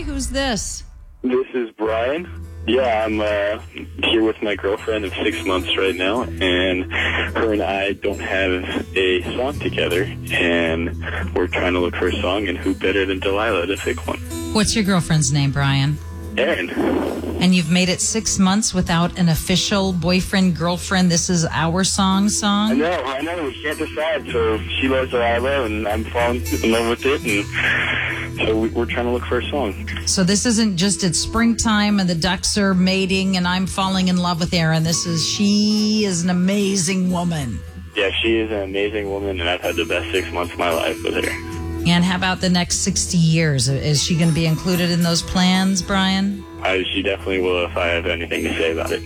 Who's this? This is Brian. Yeah, I'm here with my girlfriend of 6 months right now, and her and I don't have a song together, and we're trying to look for a song, and who better than Delilah to pick one? What's your girlfriend's name, Brian? Erin. And you've made it 6 months without an official boyfriend-girlfriend, this is our song? I know, we can't decide, so she loves Delilah, and I'm falling in love with it, and so we're trying to look for a song. So this isn't just it's springtime and the ducks are mating and I'm falling in love with Erin. She is an amazing woman. Yeah, she is an amazing woman, and I've had the best 6 months of my life with her. And how about the next 60 years? Is she going to be included in those plans, Brian? She definitely will if I have anything to say about it.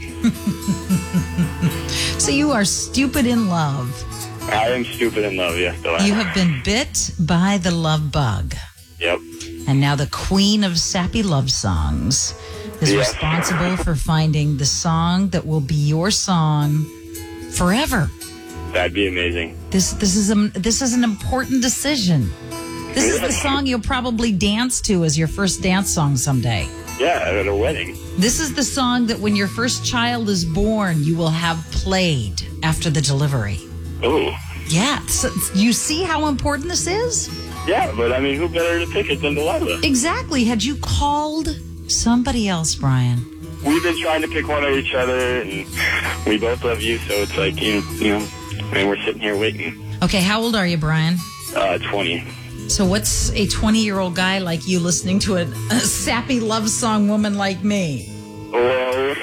So you are stupid in love. I am stupid in love, yes, Delilah. You have been bit by the love bug. Yep. And now the queen of sappy love songs is responsible for finding the song that will be your song forever. That'd be amazing. This is an important decision. This is the song you'll probably dance to as your first dance song someday. Yeah, at a wedding. This is the song that when your first child is born, you will have played after the delivery. Oh. Yeah. So you see how important this is? Yeah, but I mean, who better to pick it than Delilah? Exactly. Had you called somebody else, Brian? We've been trying to pick one of each other, and we both love you, so it's like, you know, and we're sitting here waiting. Okay, how old are you, Brian? 20. So what's a 20-year-old guy like you listening to a sappy love song woman like me? Well,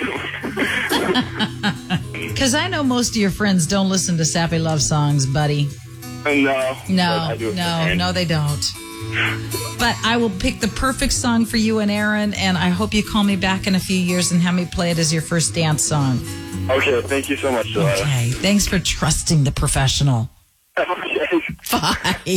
because I know most of your friends don't listen to sappy love songs, buddy. No, they don't. But I will pick the perfect song for you and Erin, and I hope you call me back in a few years and have me play it as your first dance song. Okay, thank you so much, Delilah. Okay, thanks for trusting the professional. Okay. Bye.